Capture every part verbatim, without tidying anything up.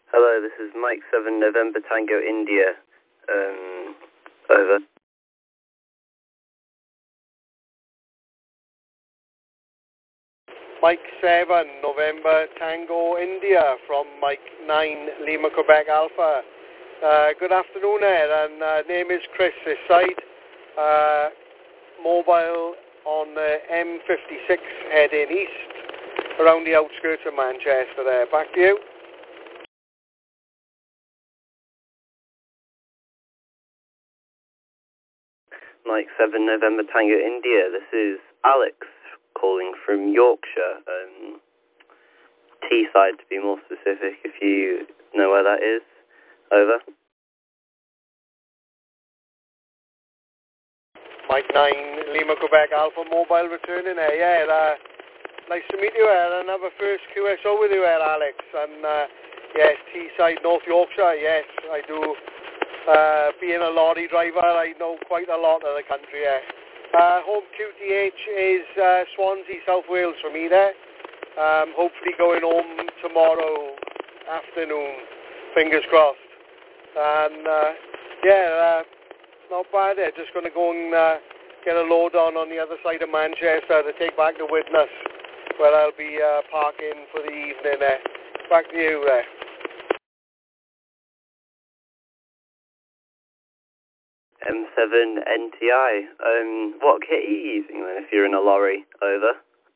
Hello, this is Mike seven November Tango India. Um, over. Mike seven November Tango India from Mike nine Lima Quebec Alpha. Uh, good afternoon, Ed, and uh, name is Chris this side. Uh, mobile on the M fifty-six heading east around the outskirts of Manchester there. Back to you. Mike seven November Tango India. This is Alex calling from Yorkshire. Um, Teesside to be more specific, if you know where that is. Over. Mike nine Lima Quebec Alpha mobile returning there. Yeah, uh, nice to meet you, Ed. Another first Q S O with you, Ed, Alex. And uh, yes, Teesside, North Yorkshire. Yes, I do. Uh, being a lorry driver, I know quite a lot of the country. Yeah. Uh, home Q T H is uh, Swansea, South Wales for me there. Um, hopefully going home tomorrow afternoon. Fingers crossed. And uh, yeah. Uh, Not bad there. Just going to go and uh, get a load on on the other side of Manchester to take back to Widnes, where I'll be uh, parking for the evening there. Back to you there. M seven N T I. Um, what kit are you using then if you're in a lorry? Over.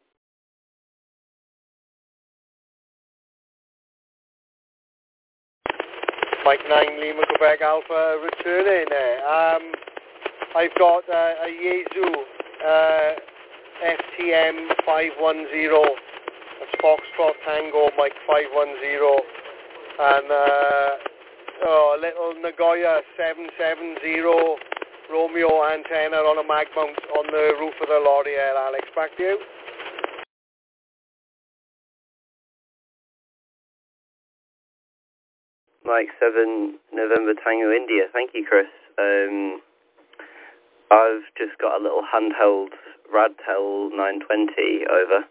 Mike nine Lima Quebec Alpha returning there. Um, I've got uh, a Yaesu uh, F T M five one zero. That's Foxtrot Tango Mike five one zero. And uh, oh, a little Nagoya seven seven zero Romeo antenna on a mag mount on the roof of the lorry there, Alex. Back to you. Mike seven November Tango India. Thank you, Chris. Um, I've just got a little handheld Radtel nine twenty. Over.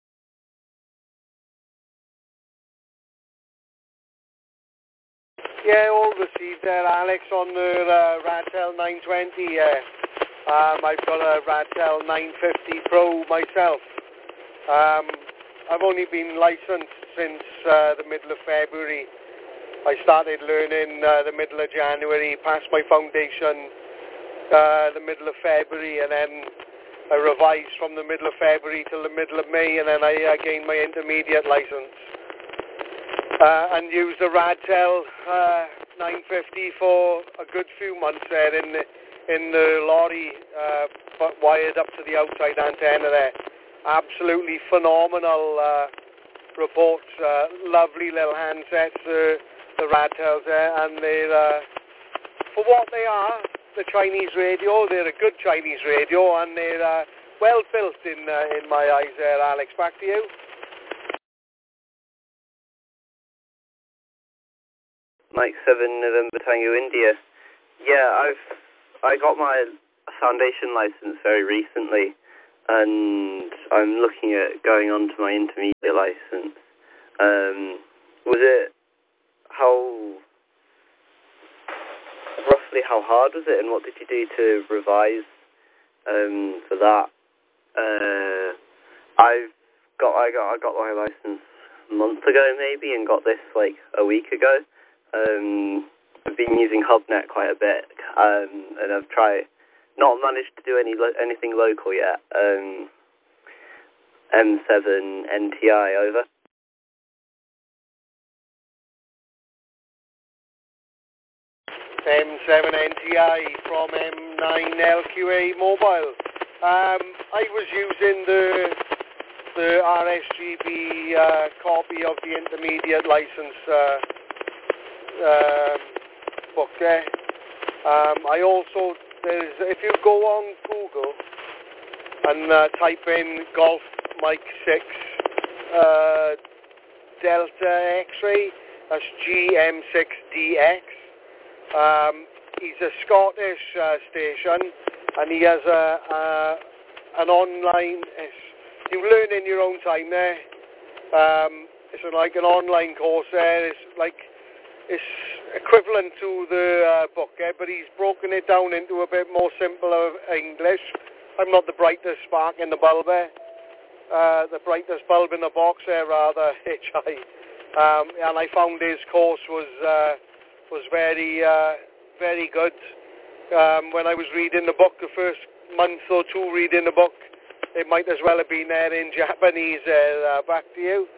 Yeah, all received there, Alex, on the uh, Radtel nine twenty. Yeah. Um, I've got a Radtel nine fifty Pro myself. Um, I've only been licensed since uh, the middle of February. I started learning uh, the middle of January, passed my foundation uh, the middle of February, and then I revised from the middle of February till the middle of May, and then I uh, gained my intermediate license. Uh, and used the Radtel uh, nine fifty for a good few months there in the, in the lorry, uh, but wired up to the outside antenna there. Absolutely phenomenal uh, reports, uh, lovely little handsets, uh, the Radtels there, and they're, uh, for what they are, the Chinese radio, they're a good Chinese radio, and they're uh, well built in, uh, in my eyes there, Alex. Back to you. Mike seven November Tango India. Yeah, I've I got my foundation license very recently, and I'm looking at going on to my intermediate license. Um, was it how roughly how hard was it, and what did you do to revise um, for that? Uh, I've got I got I got my license a month ago maybe, and got this like a week ago. Um, I've been using HubNet quite a bit, um, and I've tried, not managed to do any lo- anything local yet. Um, M seven N T I, over. M seven N T I from M nine L Q A Mobile. Um, I was using the the R S G B uh, copy of the intermediate license uh, um, book there. Um, I also, there's, if you go on Google and uh, type in Golf Mike six uh, Delta X-ray, that's G M six D X. Um, he's a Scottish uh, station, and he has a, a an online. You learn in your own time there. Um, it's like an online course there. It's like it's equivalent to the uh, book, eh? But he's broken it down into a bit more simple of English. I'm not the brightest spark in the bulb there. Uh, the brightest bulb in the box there, rather, H I. Um, and I found his course was uh, was very, uh, very good. Um, when I was reading the book, the first month or two reading the book, it might as well have been there in Japanese. Uh, back to you.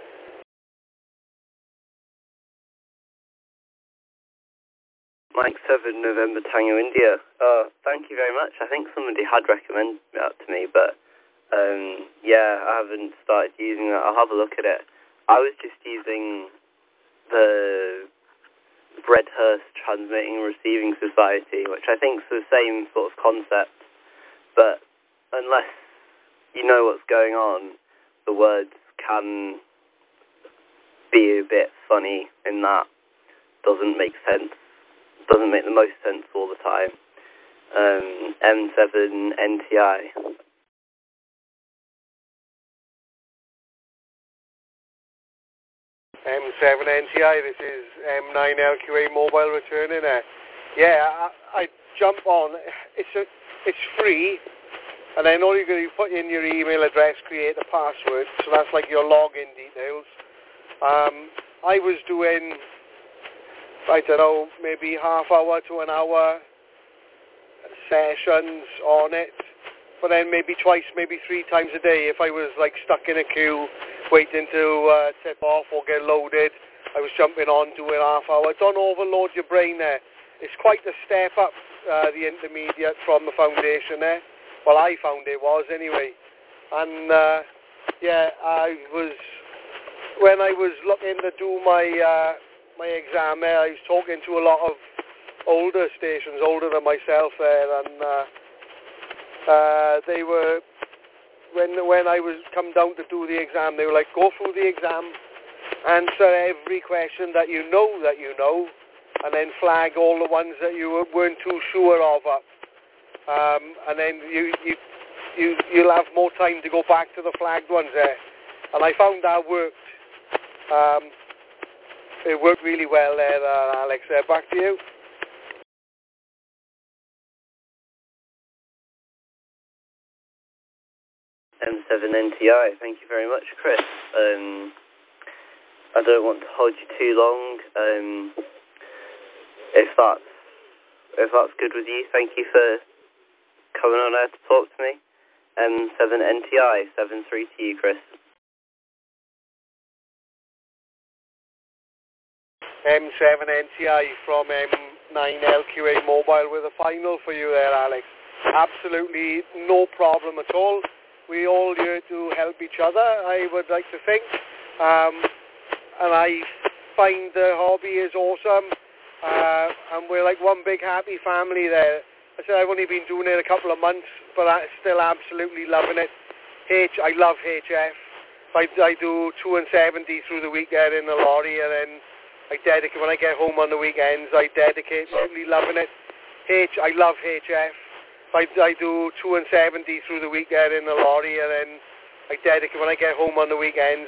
Mike seven, November Tango India. Oh, thank you very much. I think somebody had recommended that to me, but um, yeah, I haven't started using that. I'll have a look at it. I was just using the Redhurst Transmitting and Receiving Society, which I think is the same sort of concept, but unless you know what's going on, the words can be a bit funny in that doesn't make sense. Doesn't make the most sense all the time. Um, M seven N T I. M seven N T I, this is M nine L Q A mobile returning there. Yeah, I, I jump on. It's a, it's free, and then all you got to put in your email address, create a password, so that's like your login details. Um, I was doing, I don't know, maybe half hour to an hour sessions on it, but then maybe twice, maybe three times a day if I was like stuck in a queue waiting to uh, tip off or get loaded. I was jumping on doing half hour. Don't overload your brain there. It's quite a step up, uh, the intermediate from the foundation there. Well, I found it was anyway. And uh, yeah, I was, when I was looking to do my uh, my exam there, I was talking to a lot of older stations, older than myself there, and uh, uh, they were, when when I was come down to do the exam, they were like, go through the exam, answer every question that you know that you know, and then flag all the ones that you weren't too sure of up. Um, and then you, you, you, you'll have more time to go back to the flagged ones there. And I found that worked. Um, it worked really well there, uh, Alex. Uh, back to you. M seven N T I, thank you very much, Chris. Um, I don't want to hold you too long. Um, if that's if that's good with you, thank you for coming on air to talk to me. M seven N T I, seven three to you, Chris. M seven N T I from M nine L Q A Mobile with a final for you there, Alex. Absolutely no problem at all. We all here to help each other, I would like to think. Um, and I find the hobby is awesome. Uh, and we're like one big happy family there. I said I've only been doing it a couple of months, but I'm still absolutely loving it. H, I love H F. I, I do two and seventy through the weekend in the lorry, and then I dedicate, when I get home on the weekends, I dedicate, absolutely loving it. H, I love H F. I, I do two and seventy through the weekend in the lorry, and then I dedicate, when I get home on the weekends,